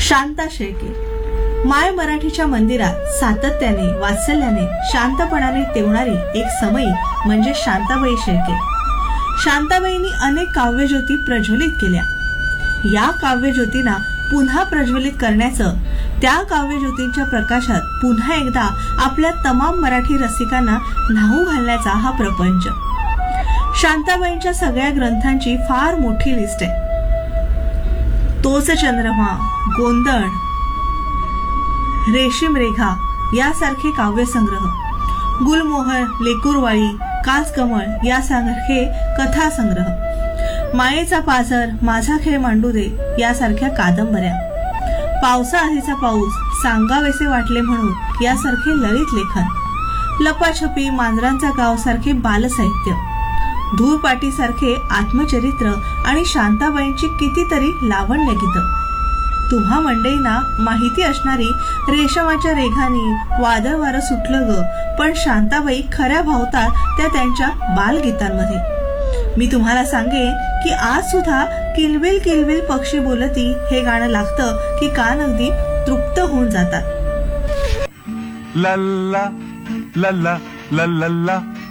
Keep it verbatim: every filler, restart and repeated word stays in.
शांता शेळके माय मराठीच्या मंदिरात सातत्याने वात्सल्याने शांतपणाने तेवणारी एक समयी म्हणजे शांताबाई शेळके. शांताबाईंनी अनेक काव्यज्योती प्रज्वलित केल्या. या काव्यज्योतींना पुन्हा प्रज्वलित करण्याचं, त्या काव्यज्योतींच्या प्रकाशात पुन्हा एकदा आपल्या तमाम मराठी रसिकांना न्हाऊ घालण्याचा हा प्रपंच. शांताबाईंच्या सगळ्या ग्रंथांची फार मोठी लिस्ट आहे. तोच चंद्रमा, गोंधळ, रेशीम रेघा यासारखे काव्यसंग्रह, गुलमोहर, लेकुरवाळी, कासकमळ यासारखे कथासंग्रह, मायेचा पाझर, माझा खेळ मांडू दे यासारख्या कादंबऱ्या, पावसाआधीचा पाऊस, सांगावेसे वाटले म्हणून यासारखे ललित लेखन, लपाछपी, मांजरांचा गाव सारखे बालसाहित्य, धूळपाटी सारखे आत्मचरित्र आणि शांताबाईंची कितीतरी लावण्य गीतं. तुम्हा मंडळींना माहिती असणारी रेशमाच्या रेघानी, वादळ वारं सुटलं ग, पण शांताबाई खऱ्या भावतात त्या त्यांच्या बालगीतांमध्ये. मी तुम्हाला सांगेन की आज सुद्धा किलबिल किलबिल पक्षी बोलती हे गाणं लागतं की कान अगदी तृप्त होऊन जातात. लल्ला लल्ला लल्ला